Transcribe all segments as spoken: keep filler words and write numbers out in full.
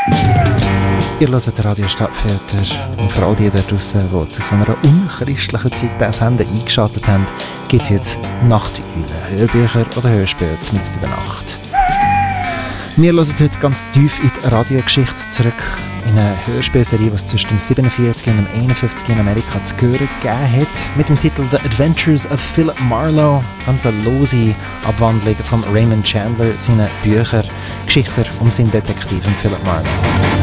Ihr hört Radio Stadtviertel und für all die da draussen, die zu so einer unchristlichen Zeit diesen Sender eingeschaltet haben, gibt es jetzt Nachteulen, Hörbücher oder Hörspiele mitten in der Nacht. Wir hören heute ganz tief in die Radiogeschichte zurück, in eine Hörspielserie, die es zwischen dem siebenundvierzig und dem einundfünfzig in Amerika zu hören gegeben hat, mit dem Titel The Adventures of Philip Marlowe, ganz eine lose Abwandlung von Raymond Chandler, seinen Büchern, Geschichten um seinen Detektiven Philip Marlowe.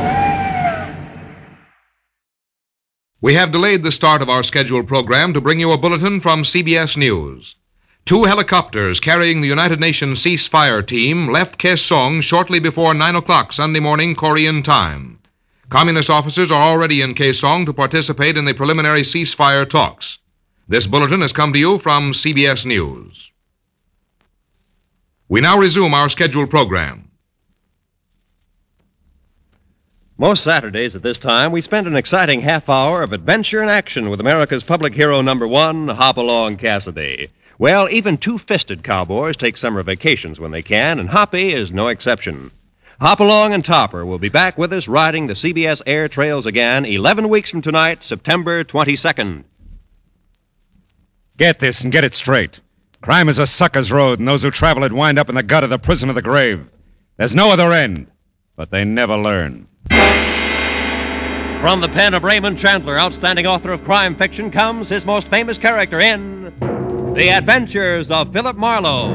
We have delayed the start of our scheduled program to bring you a bulletin from C B S News. Two helicopters carrying the United Nations ceasefire team left Kaesong shortly before nine o'clock Sunday morning Korean time. Communist officers are already in Kaesong to participate in the preliminary ceasefire talks. This bulletin has come to you from C B S News. We now resume our scheduled program. Most Saturdays at this time, we spend an exciting half hour of adventure and action with America's public hero number one, Hopalong Cassidy. Well, even two-fisted cowboys take summer vacations when they can, and Hoppy is no exception. Hopalong and Topper will be back with us riding the C B S air trails again eleven weeks from tonight, September twenty-second. Get this and get it straight. Crime is a sucker's road, and those who travel it wind up in the gut of the prison of the grave. There's no other end, but they never learn. From the pen of Raymond Chandler, outstanding author of crime fiction, comes his most famous character in The Adventures of Philip Marlowe.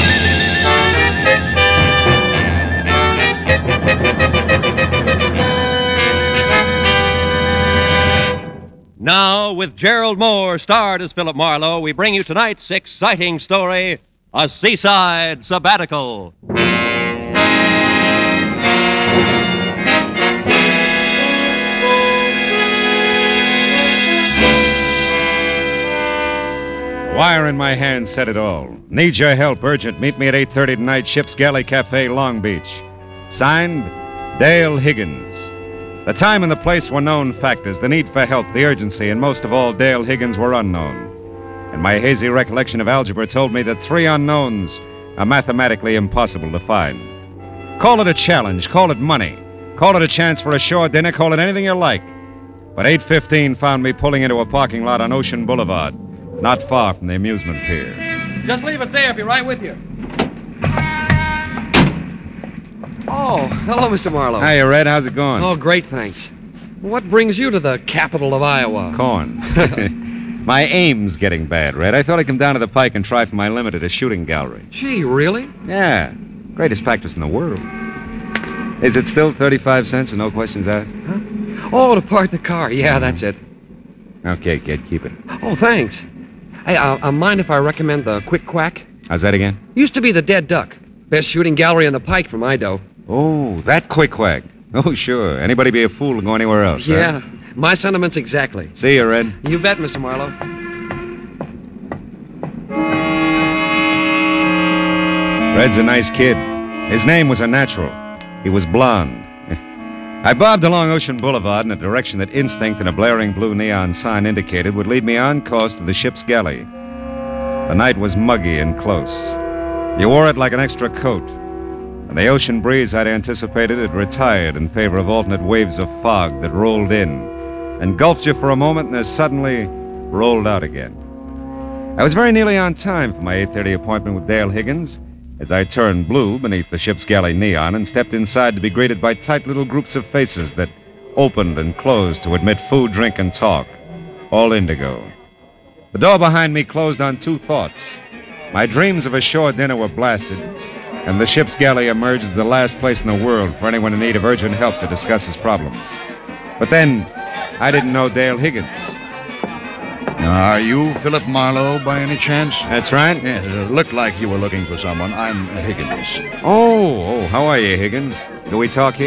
Now, with Gerald Moore starred as Philip Marlowe, we bring you tonight's exciting story, A Seaside Sabbatical. Wire in my hand said it all. Need your help, urgent. Meet me at eight thirty tonight, Ship's Galley Cafe, Long Beach. Signed, Dale Higgins. The time and the place were known factors, the need for help, the urgency, and most of all, Dale Higgins were unknown. And my hazy recollection of algebra told me that three unknowns are mathematically impossible to find. Call it a challenge, call it money, call it a chance for a shore dinner, call it anything you like. But eight fifteen found me pulling into a parking lot on Ocean Boulevard, not far from the amusement pier. Just leave it there. I'll be right with you. Oh, hello, Mister Marlowe. Hiya, Red. How's it going? Oh, great, thanks. What brings you to the capital of Iowa? Corn. My aim's getting bad, Red. I thought I'd come down to the Pike and try for my limit at a shooting gallery. Gee, really? Yeah. Greatest practice in the world. Is it still thirty-five cents and no questions asked? Huh? Oh, to park the car. Yeah, that's it. Okay, kid, keep it. Oh, thanks. Hey, uh, uh, mind if I recommend the Quick Quack? How's that again? Used to be the Dead Duck. Best shooting gallery on the Pike for my dough. Oh, that Quick Quack. Oh, sure. Anybody be a fool to go anywhere else, Yeah, huh? my sentiments exactly. See you, Red. You bet, Mister Marlowe. Red's a nice kid. His name was a natural. He was blonde. I bobbed along Ocean Boulevard in a direction that instinct and a blaring blue neon sign indicated would lead me on course to the ship's galley. The night was muggy and close. You wore it like an extra coat, and the ocean breeze I'd anticipated had retired in favor of alternate waves of fog that rolled in, engulfed you for a moment and as suddenly rolled out again. I was very nearly on time for my eight thirty appointment with Dale Higgins, as I turned blue beneath the ship's galley neon and stepped inside to be greeted by tight little groups of faces that opened and closed to admit food, drink, and talk, all indigo. The door behind me closed on two thoughts. My dreams of a shore dinner were blasted, and the ship's galley emerged as the last place in the world for anyone in need of urgent help to discuss his problems. But then, I didn't know Dale Higgins. Are you Philip Marlowe by any chance? That's right. Yes, it looked like you were looking for someone. I'm Higgins. Oh, oh, how are you, Higgins? Do we talk here?